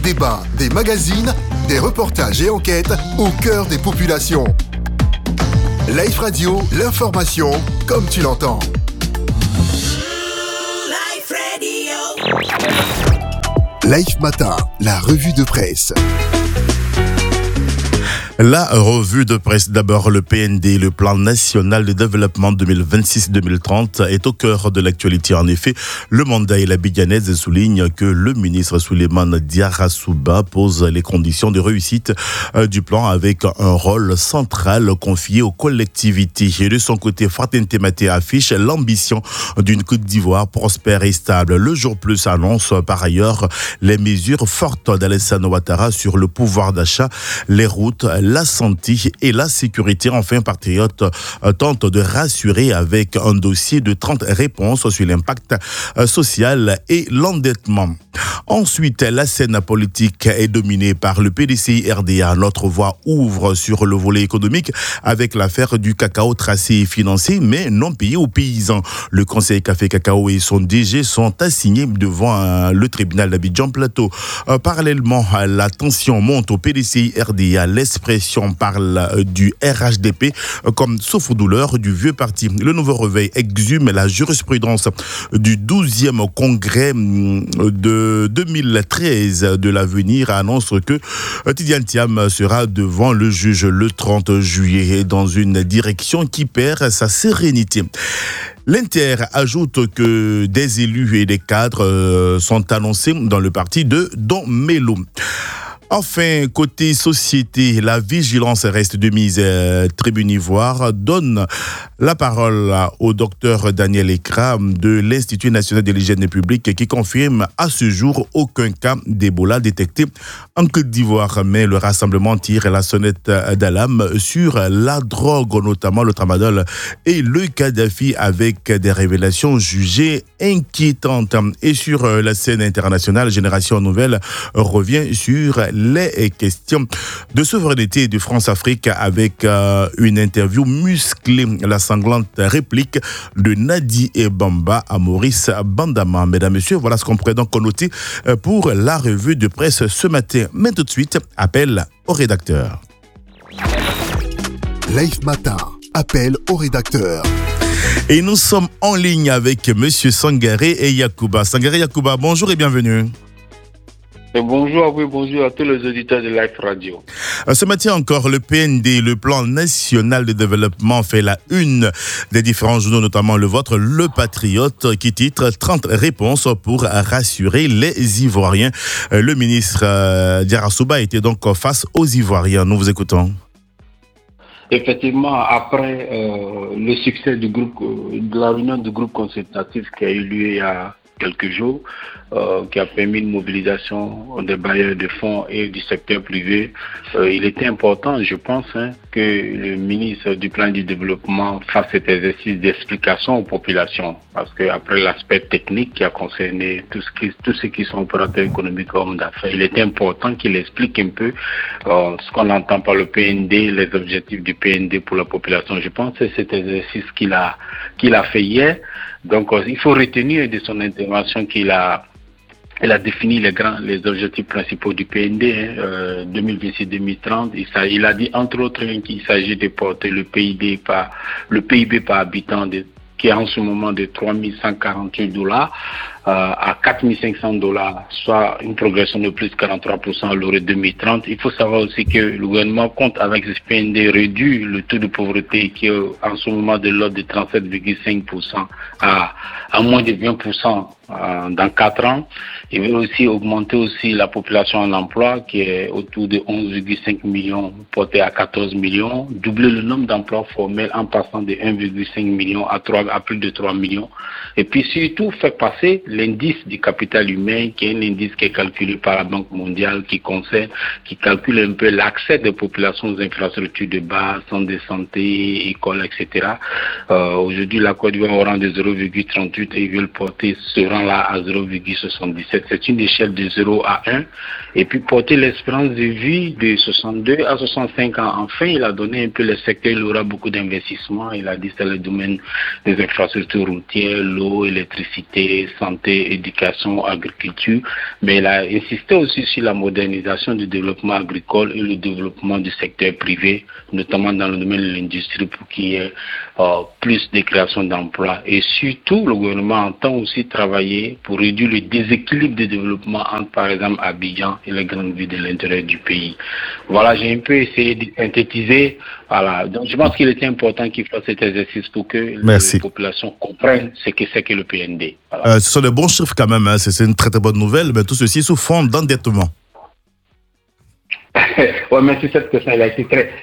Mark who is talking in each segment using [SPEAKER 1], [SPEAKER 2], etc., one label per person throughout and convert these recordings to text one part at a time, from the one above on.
[SPEAKER 1] débats, des magazines, des reportages et enquêtes au cœur des populations. Life Radio, l'information comme tu l'entends.
[SPEAKER 2] Life Radio.
[SPEAKER 1] Life Matin, la revue de presse.
[SPEAKER 3] La revue de presse, d'abord le PND, le plan national de développement 2026-2030 est au cœur de l'actualité. En effet, le mandat et la biganaise soulignent que le ministre Souleymane Diarra-Souba pose les conditions de réussite du plan avec un rôle central confié aux collectivités. Et de son côté, Fatin Tematé affiche l'ambition d'une Côte d'Ivoire prospère et stable. Le Jour Plus annonce par ailleurs les mesures fortes d'Alassane Ouattara sur le pouvoir d'achat, les routes, la santé et la sécurité. Enfin, Patriote tente de rassurer avec un dossier de 30 réponses sur l'impact social et l'endettement. Ensuite, la scène politique est dominée par le PDCI-RDA. Notre voix ouvre sur le volet économique avec l'affaire du cacao tracé et financé, mais non payé aux paysans. Le Conseil Café Cacao et son DG sont assignés devant le tribunal d'Abidjan Plateau. Parallèlement, la tension monte au PDCI-RDA. L'expression parle du RHDP comme souffre-douleur du vieux parti. Le Nouveau Réveil exhume la jurisprudence du 12e congrès de 2013 de l'avenir, annonce que Tidiane Thiam sera devant le juge le 30 juillet dans une direction qui perd sa sérénité. L'Inter ajoute que des élus et des cadres sont annoncés dans le parti de Don Melo. Enfin, côté société, la vigilance reste de mise. Tribune Ivoire donne la parole au docteur Daniel Ekra de l'Institut national de l'hygiène publique qui confirme à ce jour aucun cas d'Ebola détecté en Côte d'Ivoire. Mais le rassemblement tire la sonnette d'alarme sur la drogue, notamment le tramadol et le Kadhafi, avec des révélations jugées inquiétantes. Et sur la scène internationale, Génération Nouvelle revient sur les questions de souveraineté et de France-Afrique avec une interview musclée, la sanglante réplique de Nadi Ebamba à Maurice Bandama. Mesdames, Messieurs, voilà ce qu'on pourrait donc noter pour la revue de presse ce matin. Mais tout de suite, appel au rédacteur.
[SPEAKER 1] Life Matin, appel au rédacteur.
[SPEAKER 3] Et nous sommes en ligne avec Monsieur Sangaré et Yacouba. Sangaré Yacouba, bonjour et bienvenue.
[SPEAKER 4] Bonjour à vous, bonjour à tous les auditeurs de Life Radio.
[SPEAKER 3] Ce matin encore, le PND, le plan national de développement, fait la une des différents journaux, notamment le vôtre, Le Patriote, qui titre 30 réponses pour rassurer les Ivoiriens. Le ministre Diarra-Souba était donc face aux Ivoiriens. Nous vous écoutons.
[SPEAKER 4] Effectivement, après le succès du groupe, de la réunion du groupe consultatif qui a eu lieu il y a quelques jours, qui a permis une mobilisation des bailleurs de fonds et du secteur privé, il était important, je pense, que le ministre du plan du développement fasse cet exercice d'explication aux populations, parce qu'après l'aspect technique qui a concerné tous ceux qui sont opérateurs économiques et hommes d'affaires, il était important qu'il explique un peu ce qu'on entend par le PND, les objectifs du PND pour la population. Je pense que c'est cet exercice qu'il a fait hier. Donc, il faut retenir de son intervention qu'il a défini les objectifs principaux du PND 2026-2030. Il a dit entre autres qu'il s'agit de porter le PIB par habitant qui est en ce moment de $3 148 à $4 500, soit une progression de plus de 43% à l'horizon 2030. Il faut savoir aussi que le gouvernement compte avec ce PND réduire le taux de pauvreté qui est en ce moment de l'ordre de 37,5% à moins de 20% dans 4 ans. Il veut aussi augmenter aussi la population en emploi qui est autour de 11,5 millions porté à 14 millions, doubler le nombre d'emplois formels en passant de 1,5 million à plus de 3 millions. Et puis surtout faire passer l'indice du capital humain, qui est un indice qui est calculé par la Banque mondiale, qui calcule un peu l'accès des populations aux infrastructures de base, centres de santé, écoles, etc. Aujourd'hui, la Côte d'Ivoire est au rang de 0,38 et ils veulent porter ce rang-là à 0,77. C'est une échelle de 0 à 1. Et puis porter l'espérance de vie de 62 à 65 ans. Enfin, il a donné un peu le secteur, il aura beaucoup d'investissements. Il a dit que c'est le domaine des infrastructures routières, l'eau, électricité, santé, santé, éducation, agriculture, mais il a insisté aussi sur la modernisation du développement agricole et le développement du secteur privé, notamment dans le domaine de l'industrie, pour qu'il y ait plus de création d'emplois. Et surtout, le gouvernement entend aussi travailler pour réduire le déséquilibre de développement entre, par exemple, Abidjan et les grandes villes de l'intérieur du pays. Voilà, j'ai un peu essayé de synthétiser. Voilà, donc je pense qu'il était important qu'il fasse cet exercice pour que les populations comprennent ce que c'est que le PND. Voilà.
[SPEAKER 3] Ce sont de bons chiffres quand même, hein. C'est une très très bonne nouvelle, mais tout ceci sous forme d'endettement.
[SPEAKER 4] Oui, mais sur cette question, il a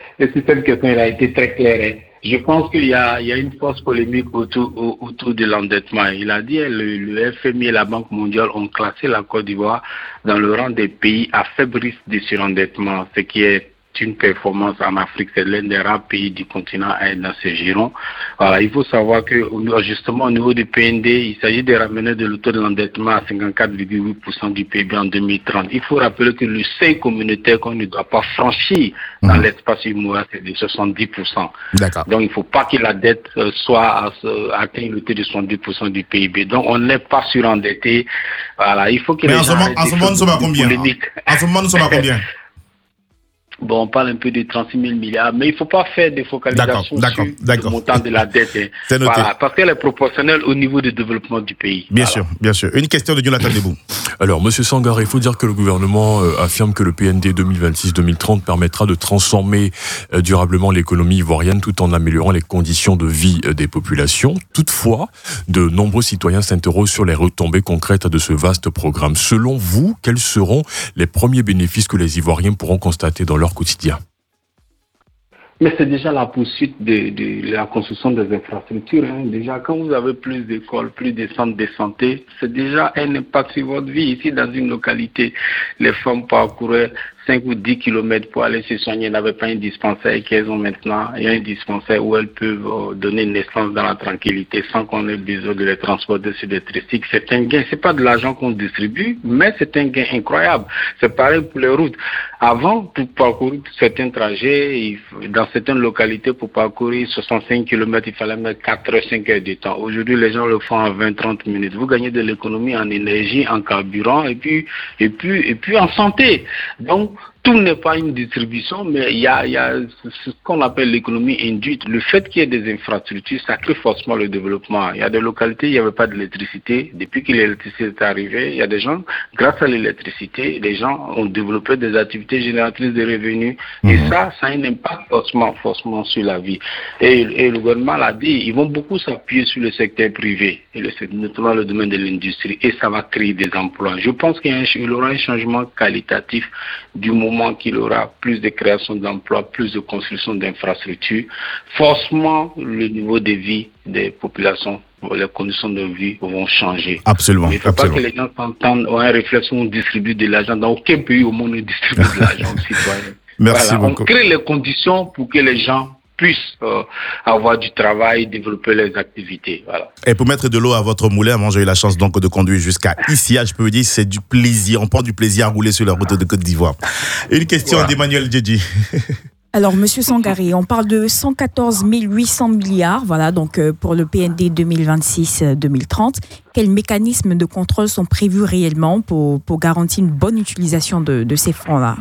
[SPEAKER 4] été très clair. Je pense qu'il y a une force polémique autour de l'endettement. Il a dit que le FMI et la Banque mondiale ont classé la Côte d'Ivoire dans le rang des pays à faible risque de surendettement, ce qui est une performance en Afrique. C'est l'un des rares pays du continent à être dans ce giron. Voilà, il faut savoir que justement au niveau du PND, il s'agit de ramener de taux de l'endettement à 54,8% du PIB en 2030. Il faut rappeler que le seuil communautaire qu'on ne doit pas franchir dans l'espace UEMOA, c'est de 70%.
[SPEAKER 3] D'accord.
[SPEAKER 4] Donc il ne faut pas que la dette soit atteigne le taux de 70% du PIB. Donc on n'est pas surendetté. Voilà, il faut que
[SPEAKER 3] mais en ce moment, nous sommes à combien? En ce moment, nous sommes à combien?
[SPEAKER 4] Bon, on parle un peu de 36 000 milliards, mais il ne faut pas faire des focalisations sur le montant de la dette.
[SPEAKER 3] C'est noté.
[SPEAKER 4] Voilà, parce qu'elle est proportionnelle au niveau du développement du pays.
[SPEAKER 3] Bien sûr, bien sûr. Une question de Jonathan Debout.
[SPEAKER 5] Alors, Monsieur Sangaré, il faut dire que le gouvernement affirme que le PND 2026-2030 permettra de transformer durablement l'économie ivoirienne tout en améliorant les conditions de vie des populations. Toutefois, de nombreux citoyens s'interrogent sur les retombées concrètes de ce vaste programme. Selon vous, quels seront les premiers bénéfices que les Ivoiriens pourront constater dans leur quotidien?
[SPEAKER 4] Mais c'est déjà la poursuite de la construction des infrastructures. Déjà, quand vous avez plus d'écoles, plus de centres de santé, c'est déjà un impact sur votre vie. Ici, dans une localité, les femmes parcouraient 5 ou 10 kilomètres pour aller se soigner. Elles n'avaient pas un dispensaire qu'elles ont maintenant. Il y a un dispensaire où elles peuvent donner naissance dans la tranquillité sans qu'on ait besoin de les transporter sur des tricycles. C'est un gain. C'est pas de l'argent qu'on distribue, mais c'est un gain incroyable. C'est pareil pour les routes. Avant, pour parcourir certains trajets, dans certaines localités, pour parcourir 65 kilomètres, il fallait mettre 4 heures, 5 heures de temps. Aujourd'hui, les gens le font en 20-30 minutes. Vous gagnez de l'économie en énergie, en carburant et puis en santé. Donc, tout n'est pas une distribution, mais il y a ce qu'on appelle l'économie induite. Le fait qu'il y ait des infrastructures, ça crée forcément le développement. Il y a des localités où il n'y avait pas d'électricité. Depuis que l'électricité est arrivée, il y a des gens, grâce à l'électricité, les gens ont développé des activités génératrices de revenus. Et ça a un impact forcément sur la vie. Et le gouvernement l'a dit, ils vont beaucoup s'appuyer sur le secteur privé, et notamment le domaine de l'industrie, et ça va créer des emplois. Je pense qu'il y aura un changement qualitatif du moment qu'il aura plus de création d'emplois, plus de construction d'infrastructures. Forcément, le niveau de vie des populations, les conditions de vie vont changer.
[SPEAKER 3] Absolument.
[SPEAKER 4] Mais il ne faut pas que les gens s'entendent ou un réflexe où on distribue de l'argent. Dans aucun pays au monde ne distribue de l'argent aux citoyens.
[SPEAKER 3] Merci beaucoup.
[SPEAKER 4] On crée les conditions pour que les gens puissent avoir du travail, développer les activités. Voilà.
[SPEAKER 3] Et pour mettre de l'eau à votre moulin, moi j'ai eu la chance donc de conduire jusqu'à ici. Je peux vous dire, c'est du plaisir. On prend du plaisir à rouler sur la route de Côte d'Ivoire. Une question d'Emmanuel Djedji.
[SPEAKER 6] Alors, Monsieur Sangaré, on parle de 114 800 milliards, voilà, donc pour le PND 2026-2030. Quels mécanismes de contrôle sont prévus réellement pour garantir une bonne utilisation de ces fonds-là?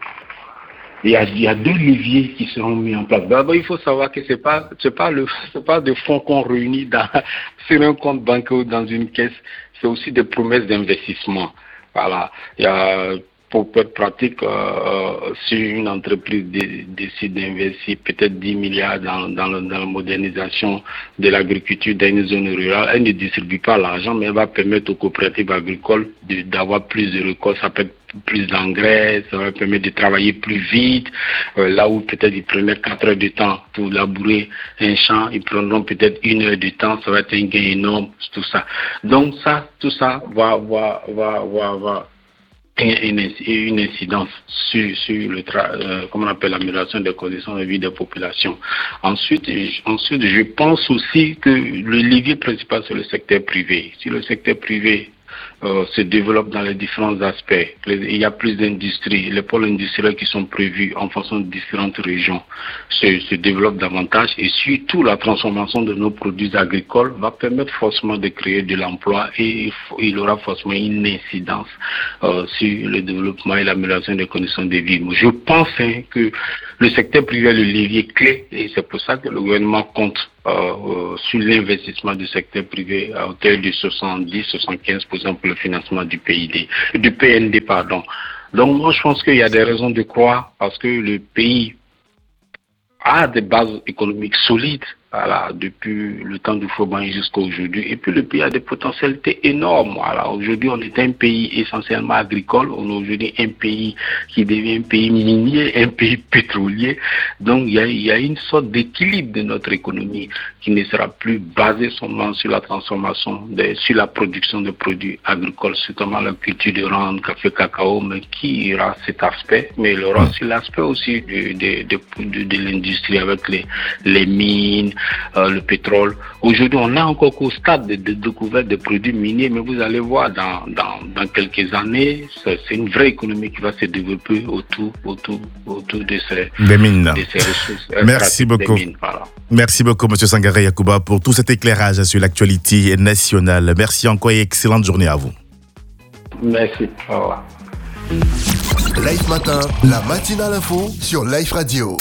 [SPEAKER 4] Il y a deux leviers qui seront mis en place. D'abord, il faut savoir que c'est pas des fonds qu'on réunit sur un compte bancaire ou dans une caisse. C'est aussi des promesses d'investissement. Voilà. Il y a, pour être pratique, si une entreprise décide d'investir peut-être 10 milliards dans la modernisation de l'agriculture dans une zone rurale, elle ne distribue pas l'argent, mais elle va permettre aux coopératives agricoles d'avoir plus de récoltes. Ça peut être plus d'engrais, ça va permettre de travailler plus vite. Là où peut-être ils prenaient 4 heures de temps pour labourer un champ, ils prendront peut-être 1 heure de temps, ça va être un gain énorme, tout ça. Donc tout ça va avoir une incidence sur comment on appelle l'amélioration des conditions de vie des populations. Ensuite, je pense aussi que le levier principal c'est le secteur privé. Si le secteur privé se développe dans les différents aspects. Il y a plus d'industries. Les pôles industriels qui sont prévus en fonction de différentes régions se développent davantage et surtout la transformation de nos produits agricoles va permettre forcément de créer de l'emploi et il aura forcément une incidence sur le développement et l'amélioration des conditions de vie. Je pense que le secteur privé est le levier clé et c'est pour ça que le gouvernement compte sur l'investissement du secteur privé à hauteur de 70-75% pour le financement du PND. Donc moi je pense qu'il y a des raisons de croire parce que le pays a des bases économiques solides. Voilà, depuis le temps du Fauban jusqu'à aujourd'hui. Et puis le pays a des potentialités énormes. Voilà, aujourd'hui, on est un pays essentiellement agricole. On est aujourd'hui un pays qui devient un pays minier, un pays pétrolier. Donc il y a une sorte d'équilibre de notre économie qui ne sera plus basée seulement sur la transformation, sur la production de produits agricoles, surtout la culture de rente, café, cacao, mais qui aura cet aspect. Mais il y aura aussi l'aspect aussi de l'industrie avec les mines, le pétrole. Aujourd'hui, on est encore au stade de découverte des produits miniers, mais vous allez voir dans quelques années, c'est une vraie économie qui va se développer autour de ces ressources.
[SPEAKER 3] Merci beaucoup.
[SPEAKER 4] Mines, voilà.
[SPEAKER 3] Merci beaucoup, M. Sangaré Yacouba, pour tout cet éclairage sur l'actualité nationale. Merci encore et excellente journée à vous.
[SPEAKER 4] Merci. Au revoir.
[SPEAKER 1] Life Matin, la matinale info sur Life Radio.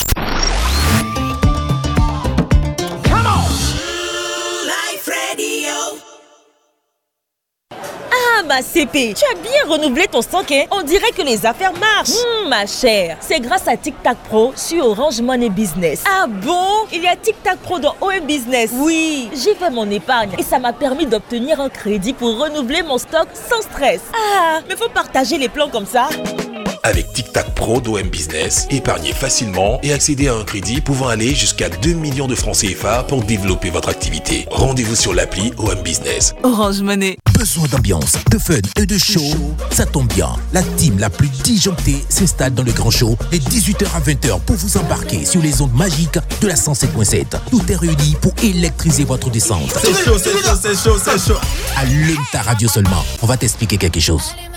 [SPEAKER 7] Ma CP, tu as bien renouvelé ton stock, hein? On dirait que les affaires marchent. Ma chère, c'est grâce à Tic Tac Pro sur Orange Money Business. Ah bon? Il y a Tic Tac Pro dans OM Business. Oui, j'ai fait mon épargne et ça m'a permis d'obtenir un crédit pour renouveler mon stock sans stress. Ah, mais faut partager les plans comme ça.
[SPEAKER 8] Avec Tic Tac Pro d'OM Business, épargnez facilement et accédez à un crédit pouvant aller jusqu'à 2 millions de francs CFA pour développer votre activité. Rendez-vous sur l'appli OM Business.
[SPEAKER 7] Orange Money.
[SPEAKER 9] Besoin d'ambiance, de fun et de show? Ça tombe bien. La team la plus disjonctée s'installe dans le grand show de 18h à 20h pour vous embarquer sur les ondes magiques de la 107.7. Tout est réuni pour électriser votre descente.
[SPEAKER 3] C'est chaud.
[SPEAKER 9] Allume ta radio seulement. On va t'expliquer quelque chose.